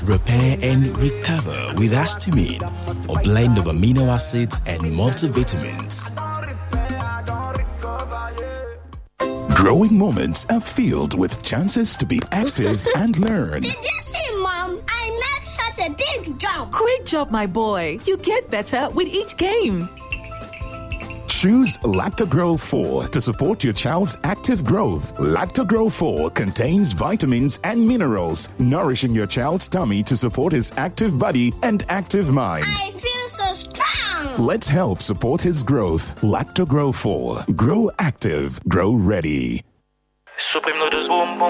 Repair and recover with Astamine, a blend of amino acids and multivitamins. Growing moments are filled with chances to be active and learn. Did you see, Mom? I made such a big jump. Great job, my boy. You get better with each game. Choose Lactogro 4 to support your child's active growth. Lactogro 4 contains vitamins and minerals, nourishing your child's tummy to support his active body and active mind. I feel so strong. Let's help support his growth. Lactogro 4. Grow active. Grow ready. Supreme noodles boom boom.